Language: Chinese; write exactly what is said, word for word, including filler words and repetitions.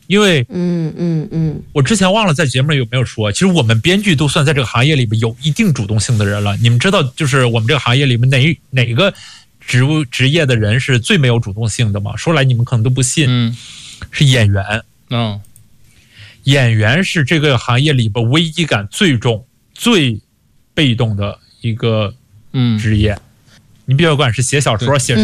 因为嗯嗯嗯， 我之前忘了在节目里有没有说，其实我们编剧都算在这个行业里边有一定主动性的人了。你们知道，就是我们这个行业里面哪哪个职务职业的人是最没有主动性的吗？说来你们可能都不信， 嗯， 是演员。 嗯， 演员是这个行业里边危机感最重、最被动的一个职业。嗯，你比如管是写小说、写